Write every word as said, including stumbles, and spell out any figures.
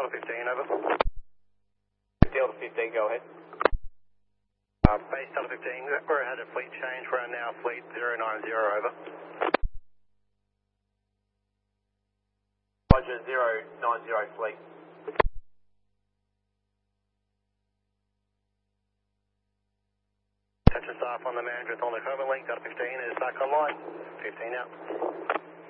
Delta fifteen, over. Delta fifteen, go ahead. Uh, base Delta fifteen, we're ahead of fleet change. We're now fleet zero nine zero, over. Roger, zero nine zero fleet. Attention staff on the Mandurah on the Coven link. Delta fifteen is back online. fifteen out.